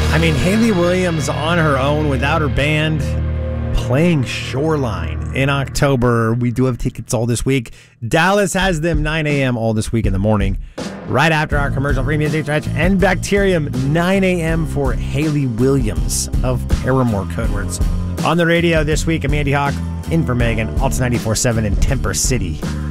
I mean, Hayley Williams on her own without her band playing Shoreline in October. We do have tickets all this week. Dallas has them 9 a.m. all this week in the morning. Right after our commercial-free music stretch and Bacterium, 9 a.m. for Hayley Williams of Paramore Codewords. On the radio this week, I'm Andy Hawk, in for Megan, Alta 94.7 in Temper City.